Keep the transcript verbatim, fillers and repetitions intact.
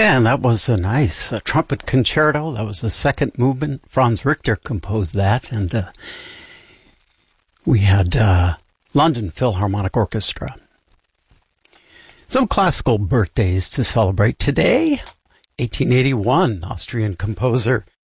And that was a nice uh, trumpet concerto. That was the second movement. Franz Richter composed that. And uh, we had uh, London Philharmonic Orchestra. Some classical birthdays to celebrate today. eighteen eighty-one, Austrian composer